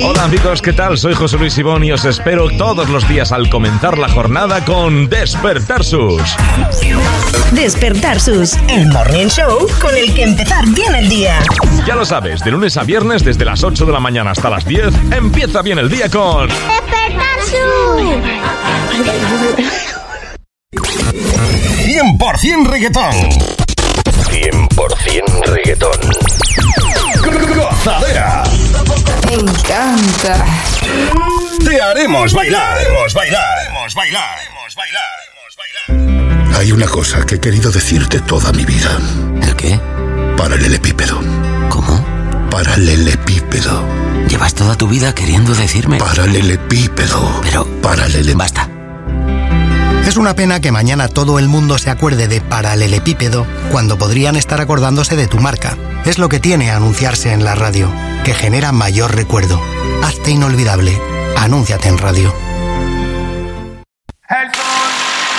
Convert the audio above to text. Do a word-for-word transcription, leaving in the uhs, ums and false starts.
Hola amigos, ¿qué tal? Soy José Luis Ibón y os espero todos los días al comenzar la jornada con Despertar Sus. Despertar Sus, el morning show con el que empezar bien el día. Ya lo sabes, de lunes a viernes desde las ocho de la mañana hasta las diez, empieza bien el día con Despertar Sus. cien por ciento reggaetón. cien por ciento reggaetón. Gozadera. Me encanta. Te haremos bailar. Haremos bailar. Haremos bailar. Haremos bailar. Haremos bailar. Hay una cosa que he querido decirte toda mi vida. ¿El qué? Paralelepípedo. ¿Cómo? Paralelepípedo. Llevas toda tu vida queriendo decirme. Paralelepípedo. Pero... Paralele... Basta. Es una pena que mañana todo el mundo se acuerde de paralelepípedo cuando podrían estar acordándose de tu marca. Es lo que tiene anunciarse en la radio, que genera mayor recuerdo. Hazte inolvidable. Anúnciate en radio. El